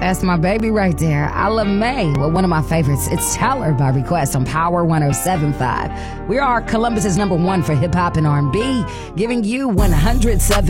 That's my baby right there. I love May. Well, one of my favorites. It's Teller by request on Power 107.5. We are Columbus's #1 for hip hop and R&B, giving you 107.